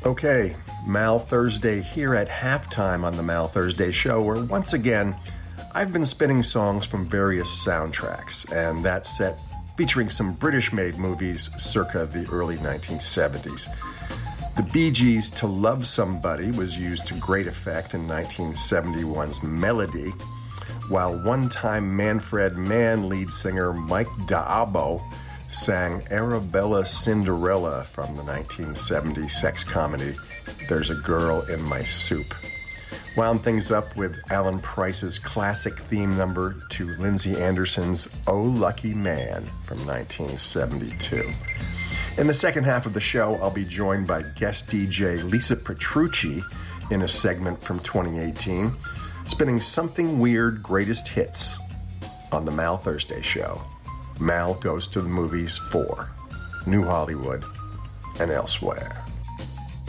Okay, Mal Thursday here at halftime on the Mal Thursday show, where once again, I've been spinning songs from various soundtracks, and that set featuring some British-made movies circa the early 1970s. The Bee Gees' To Love Somebody was used to great effect in 1971's Melody, while one-time Manfred Mann lead singer Mike D'Abo sang Arabella Cinderella from the 1970 sex comedy There's a Girl in My Soup. Wound things up with Alan Price's classic theme number to Lindsay Anderson's Oh Lucky Man from 1972. In the second half of the show, I'll be joined by guest DJ Lisa Petrucci in a segment from 2018, spinning Something Weird Greatest Hits on the Mal Thursday show. Mal Goes to the Movies 4, New Hollywood, and Elsewhere.